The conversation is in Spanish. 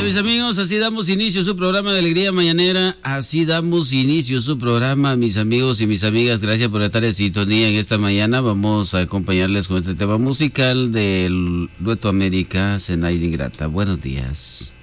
Mis amigos, así damos inicio a su programa de Alegría Mañanera, así damos inicio a su programa, mis amigos y mis amigas, gracias por estar en sintonía en esta mañana. Vamos a acompañarles con este tema musical del dueto América, Zenaida Ingrata. Buenos días.